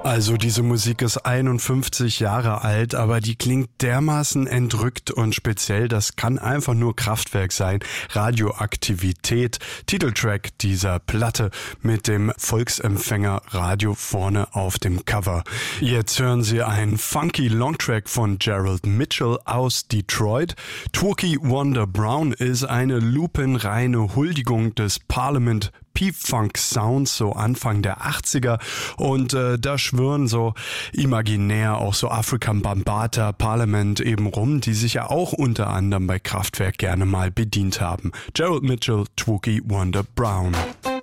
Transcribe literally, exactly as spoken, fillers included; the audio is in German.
Also diese Musik ist einundfünfzig Jahre alt, aber die klingt dermaßen entrückt und speziell, das kann einfach nur Kraftwerk sein. Radioaktivität, Titeltrack dieser Platte mit dem Volksempfänger Radio vorne auf dem Cover. Jetzt hören Sie einen funky Longtrack von Gerald Mitchell aus Detroit. Twookie Wonder Brown ist eine lupenreine Huldigung des Parliament P-Funk Sounds, so Anfang der achtziger, und äh, da schwirren so imaginär auch so African Bambaataa, Parliament eben rum, die sich ja auch unter anderem bei Kraftwerk gerne mal bedient haben. Gerald Mitchell, Twookie Wonder Brown.